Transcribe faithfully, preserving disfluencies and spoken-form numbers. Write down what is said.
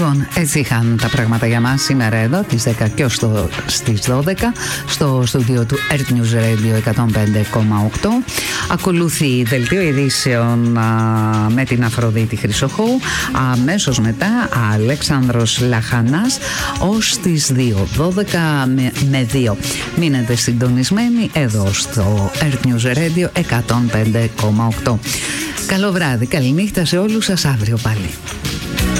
Λοιπόν, έτσι είχαν τα πράγματα για μας σήμερα εδώ, τις δέκα και ως το, στις δώδεκα, στο στούντιο του Earth News Radio εκατόν πέντε κόμμα οκτώ. Ακολουθεί δελτίο ειδήσεων α, με την Αφροδίτη Χρυσοχώου. Αμέσως μετά Αλέξανδρος Λαχανάς ως τις δύο, δώδεκα με, με δύο. Μείνετε συντονισμένοι εδώ στο Earth News Radio εκατόν πέντε κόμμα οκτώ. Καλό βράδυ, καληνύχτα σε όλους σας, αύριο πάλι.